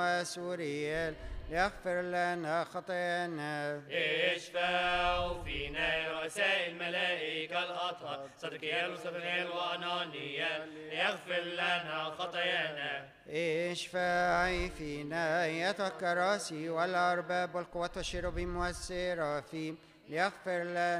وسوريال ليغفر لنا خطايانا. اشفعوا فينا رؤساء الملائكة الأطهار صدقيال وصفنيال وأنانيال ليغفر لنا خطايانا. اشفعي فينا أيتها الكراسي والأرباب والقوات والشيروبيم والسرافيم ليغفر لنا